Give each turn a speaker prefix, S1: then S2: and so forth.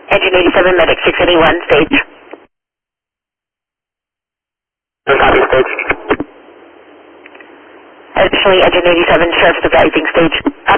S1: Engine 87, medic 681, stage.
S2: Copy, stage.
S1: Additionally, Engine 87, sheriff's advising stage.